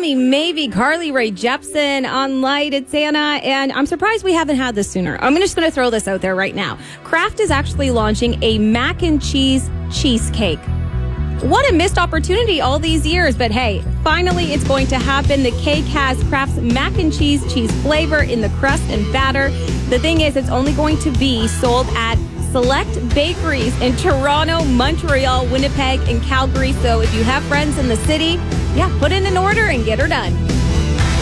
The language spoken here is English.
Melanie Mavie, Carly Rae Jepsen on Light. It's Anna, and I'm surprised we haven't had this sooner. I'm just going to throw this out there right now. Kraft is actually launching a mac and cheese cheesecake. What a missed opportunity all these years, but hey, finally it's going to happen. The cake has Kraft's mac and cheese flavor in the crust and batter. The thing is, it's only going to be sold at select bakeries in Toronto, Montreal, Winnipeg, and Calgary. So if you have friends in the city, put in an order and get her done.